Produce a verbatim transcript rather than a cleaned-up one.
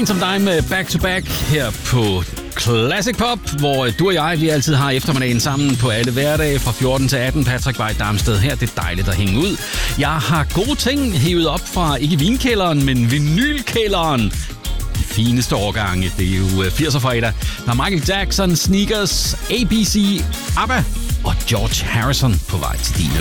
En som dig med Back to Back her på Classic Pop, hvor du og jeg, vi altid har eftermiddagen sammen på alle hverdage fra fjorten til atten. Patrick Bay Darmsted her. Det er dejligt at hænge ud. Jeg har gode ting hævet op fra, ikke vinkælderen, men vinylkælderen. De fineste årgange. Det er jo firser-fredag. Der er Michael Jackson, Sneakers, A B C, ABBA og George Harrison på vej til dine